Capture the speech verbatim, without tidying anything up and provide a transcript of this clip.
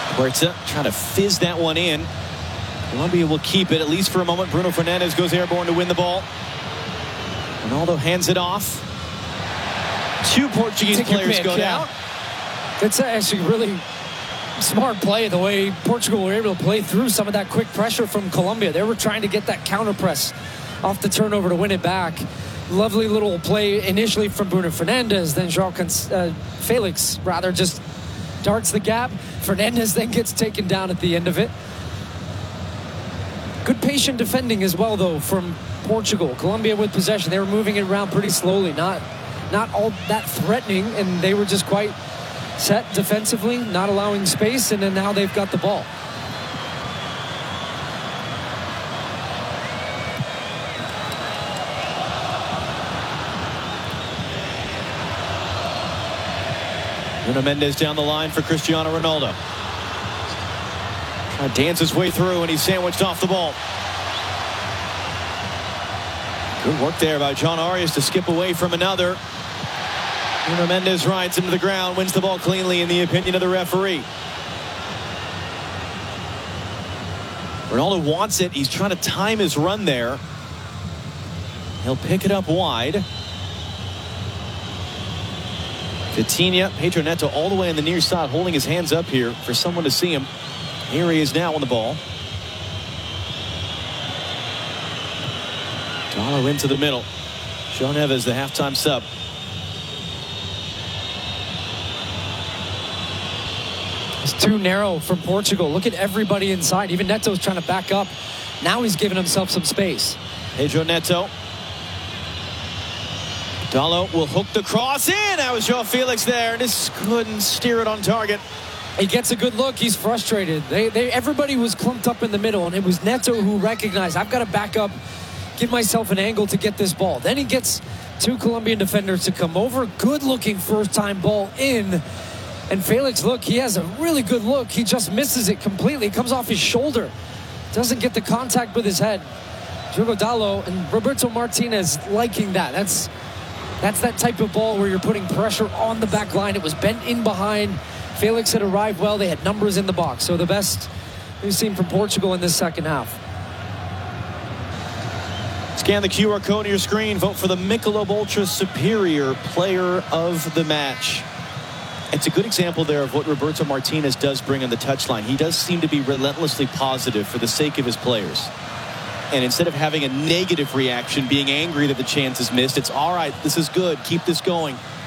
Huerta trying to fizz that one in. Colombia will keep it, at least for a moment. Bruno Fernandes goes airborne to win the ball. Ronaldo hands it off. Two Portuguese Take players pick, go yeah. down. It's actually really smart play, the way Portugal were able to play through some of that quick pressure from Colombia. They were trying to get that counter press off the turnover to win it back. Lovely little play initially from Bruno Fernandes. Then João uh, Felix rather just darts the gap. Fernandes then gets taken down at the end of it. Good patient defending as well, though, from Portugal. Colombia with possession. They were moving it around pretty slowly, not not all that threatening, and they were just quite set defensively, not allowing space, and then now they've got the ball. Nuno Mendes down the line for Cristiano Ronaldo. Trying to dance his way through, and he's sandwiched off the ball. Good work there by John Arias to skip away from another. Nuno Mendes rides him to the ground, wins the ball cleanly in the opinion of the referee. Ronaldo wants it. He's trying to time his run there. He'll pick it up wide. Vitinha, Pedro Neto all the way on the near side, holding his hands up here for someone to see him. Here he is now on the ball. Dallo into the middle. João Neves, the halftime sub. It's too narrow from Portugal. Look at everybody inside. Even Neto's trying to back up. Now he's giving himself some space. Pedro Neto. Dallo will hook the cross in. That was João Felix there. Just couldn't steer it on target. He gets a good look. He's frustrated. They, they, everybody was clumped up in the middle, and it was Neto who recognized, I've got to back up, give myself an angle to get this ball. Then he gets two Colombian defenders to come over. Good-looking first-time ball in. And Felix, look, he has a really good look. He just misses it completely. It comes off his shoulder. Doesn't get the contact with his head. Diogo Dallo and Roberto Martinez liking that. That's, that's that type of ball where you're putting pressure on the back line. It was bent in behind. Felix had arrived well. They had numbers in the box. So the best we've seen from Portugal in this second half. Scan the Q R code on your screen. Vote for the Michelob Ultra Superior Player of the Match. It's a good example there of what Roberto Martinez does bring on the touchline. He does seem to be relentlessly positive for the sake of his players. And instead of having a negative reaction, being angry that the chance is missed, it's all right, this is good, keep this going.